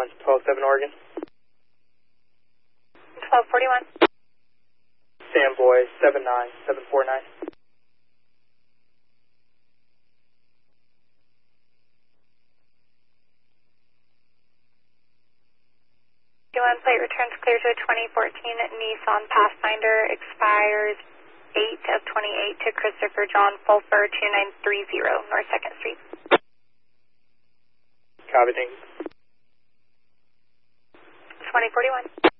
Lawrence, 12-7 Oregon. 1241. Sam Boy, 79749. Q1 plate returns clear to a 2014 Nissan Pathfinder, expires 8 of 28 to Christopher John Fulfer, 2930 North 2nd Street. Copy, thank you. 2041.